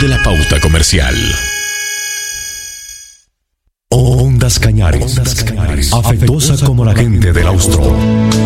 de la pauta comercial. Ondas Cañaris, afectuosa como la gente del Austro.